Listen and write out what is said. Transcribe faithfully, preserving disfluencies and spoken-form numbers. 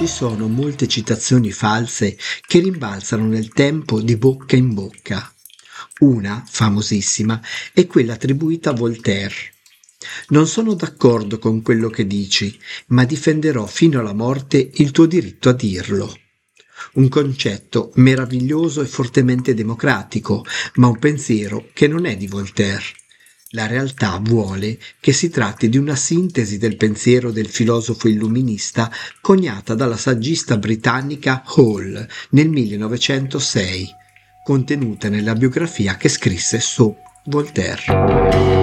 Ci sono molte citazioni false che rimbalzano nel tempo di bocca in bocca. Una, famosissima, è quella attribuita a Voltaire. Non sono d'accordo con quello che dici, ma difenderò fino alla morte il tuo diritto a dirlo. Un concetto meraviglioso e fortemente democratico, ma un pensiero che non è di Voltaire. La realtà vuole che si tratti di una sintesi del pensiero del filosofo illuminista coniata dalla saggista britannica Hall nel millenovecentosei, contenuta nella biografia che scrisse su Voltaire.